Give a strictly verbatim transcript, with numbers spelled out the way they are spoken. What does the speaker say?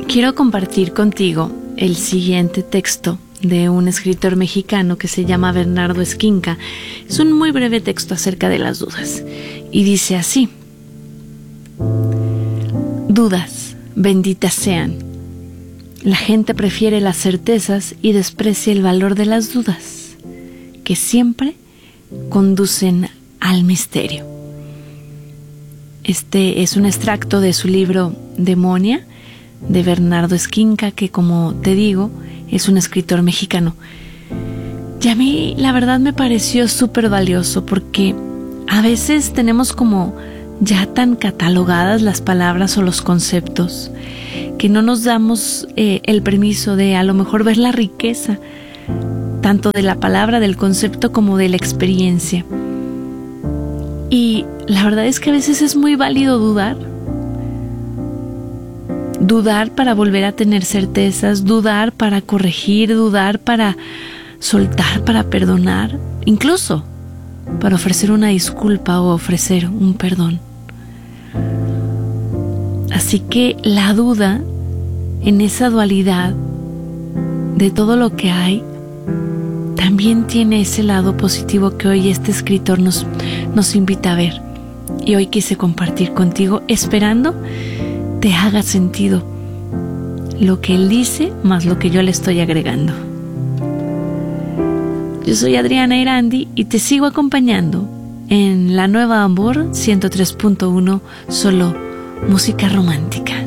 Quiero compartir contigo el siguiente texto de un escritor mexicano que se llama Bernardo Esquinca. Es un muy breve texto acerca de las dudas y dice así: dudas, benditas sean. La gente prefiere las certezas y desprecia el valor de las dudas, que siempre conducen al misterio. Este es un extracto de su libro Demonia, de Bernardo Esquinca, que, como te digo, es un escritor mexicano. Y a mí la verdad me pareció súper valioso, porque a veces tenemos como ya tan catalogadas las palabras o los conceptos que no nos damos eh, el permiso de a lo mejor ver la riqueza tanto de la palabra, del concepto, como de la experiencia. Y la verdad es que a veces es muy válido dudar. Dudar para volver a tener certezas, dudar para corregir, dudar para soltar, para perdonar, incluso para ofrecer una disculpa o ofrecer un perdón. Así que la duda, en esa dualidad de todo lo que hay, también tiene ese lado positivo que hoy este escritor nos, nos invita a ver. Y hoy quise compartir contigo, esperando te haga sentido lo que él dice más lo que yo le estoy agregando. Yo soy Adriana Irandi y te sigo acompañando en la nueva Amor ciento tres punto uno, solo música romántica.